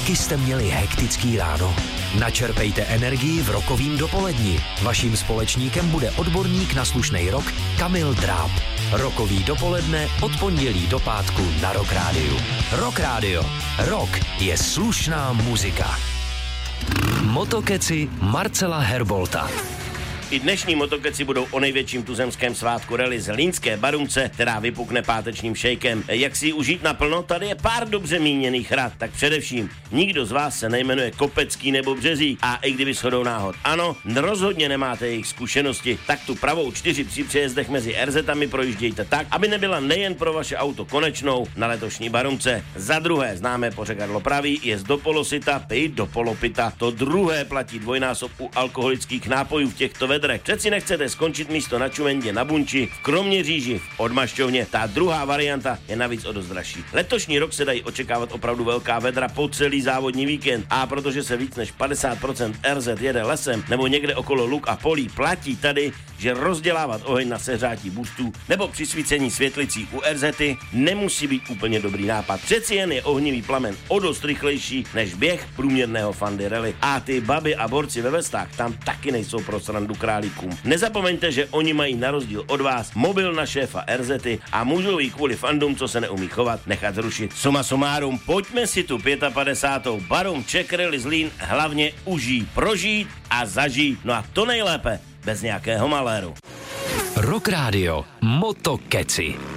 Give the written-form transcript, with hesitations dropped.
Taky jste měli hektický ráno? Načerpejte energii v rokovým dopoledni. Vaším společníkem bude odborník na slušnej rock Kamil Dráb. Rokový dopoledne od pondělí do pátku na Rock Rádiu. Rock Rádio. Rock je slušná muzika. Motokeci Marcela Herbolta. I dnešní motokeci budou o největším tuzemském svátku rally z Línské Barumce, která vypukne pátečním šejkem. Jak si ji užít naplno? Tady je pár dobře míněných rad. Tak především, nikdo z vás se nejmenuje Kopecký nebo Březík. A i kdyby shodou náhod ano, rozhodně nemáte jejich zkušenosti, tak tu pravou 4 při přejezdech mezi RZ-ami projíždějte tak, aby nebyla nejen pro vaše auto konečnou na letošní Barumce. Za druhé, známé pořekadlo praví, jest do polosita, pij do polopita. To druhé platí dvojnásob u alkoholických nápojů v těchto vedrech. Přeci nechcete skončit místo na Čumendě na Bunči, v Kroměříži, v Odmašťovně. Ta druhá varianta je navíc o dost dražší. Letošní rok se dají očekávat opravdu velká vedra po celý závodní víkend a protože se víc než 50% RZ jede lesem nebo někde okolo luk a polí, platí tady, že rozdělávat oheň na sehřátí boostů nebo při svícení světlicí u RZy nemusí být úplně dobrý nápad. Přeci jen je ohnivý plamen o dost rychlejší než běh průměrného fandy rally. A ty baby a borci ve vestách tam taky nejsou pro srandu králíkům. Nezapomeňte, že oni mají na rozdíl od vás mobil na šéfa RZy a můžou jí kvůli fandům, co se neumí chovat, nechat zrušit. Suma sumárum, pojďme si tu 55. Barum Czech Rally Zlín hlavně užít, prožít a zažít. No a to nejlépe bez nějakého maléru. Rock Rádio Motokeci.